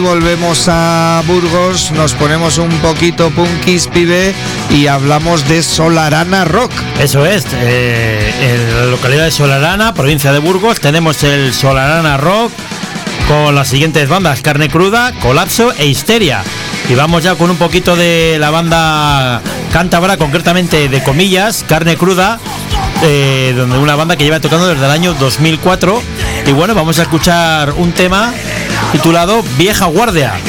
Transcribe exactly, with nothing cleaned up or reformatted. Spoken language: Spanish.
Volvemos a Burgos, nos ponemos un poquito punkis, pibe, y hablamos de Solarana Rock. Eso es, eh, en la localidad de Solarana, provincia de Burgos, tenemos el Solarana Rock con las siguientes bandas: Carne Cruda, Colapso e Histeria. Y vamos ya con un poquito de la banda cántabra, concretamente de Comillas, Carne Cruda, eh, donde una banda que lleva tocando desde el año dos mil cuatro. Y bueno, vamos a escuchar un tema titulado Vieja Guardia.